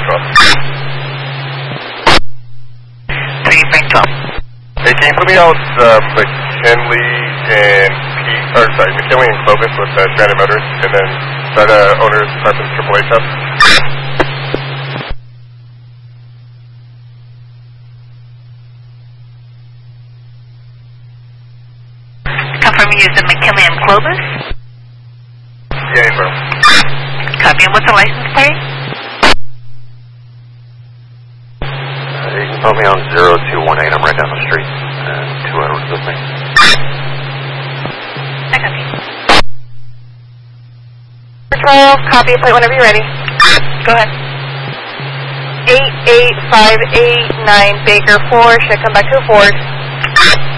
3 Frank 12. Hey, can you put me out McKinley and Clovis with Stranded Motors, and then try to owner's Carpenter AAA shop? Confirm you use the McKinley and Clovis? Yeah, bro. Copy. And what's the license plate? You can put me on 0218. I'm right down the street. 2 hours with me. I copy. 12, copy, plate whenever you're ready. Go ahead. 88589 Baker 4, should I come back to a Ford?